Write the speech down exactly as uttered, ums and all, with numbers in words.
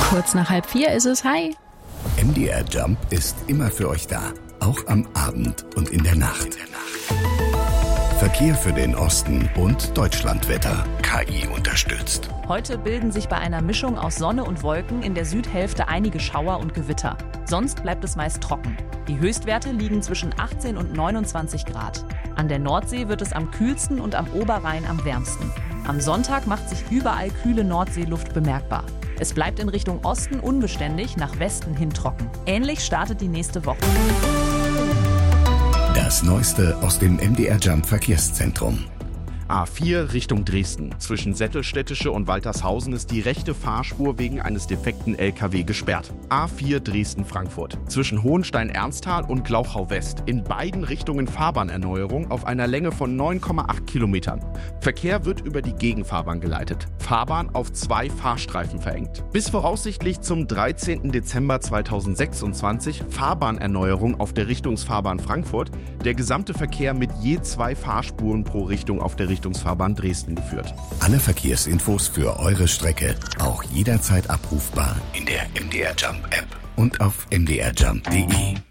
Kurz nach halb vier ist es. Hi. M D R Jump ist immer für euch da, auch am Abend und in der Nacht. Verkehr für den Osten und Deutschlandwetter. K I unterstützt. Heute bilden sich bei einer Mischung aus Sonne und Wolken in der Südhälfte einige Schauer und Gewitter. Sonst bleibt es meist trocken. Die Höchstwerte liegen zwischen achtzehn und neunundzwanzig Grad. An der Nordsee wird es am kühlsten und am Oberrhein am wärmsten. Am Sonntag macht sich überall kühle Nordseeluft bemerkbar. Es bleibt in Richtung Osten unbeständig, nach Westen hin trocken. Ähnlich startet die nächste Woche. Das Neueste aus dem M D R Jump Verkehrszentrum. A vier Richtung Dresden. Zwischen Sättelstädtische und Waltershausen ist die rechte Fahrspur wegen eines defekten L K W gesperrt. A vier Dresden-Frankfurt. Zwischen Hohenstein-Ernsthal und Glauchau-West. In beiden Richtungen Fahrbahnerneuerung auf einer Länge von neun Komma acht Kilometern. Verkehr wird über die Gegenfahrbahn geleitet. Fahrbahn auf zwei Fahrstreifen verengt. Bis voraussichtlich zum dreizehnten Dezember zweitausendsechsundzwanzig Fahrbahnerneuerung auf der Richtungsfahrbahn Frankfurt. Der gesamte Verkehr mit je zwei Fahrspuren pro Richtung auf der Richtungsfahrbahn Dresden geführt. Alle Verkehrsinfos für eure Strecke auch jederzeit abrufbar in der M D R Jump App und auf m d r jump punkt d e.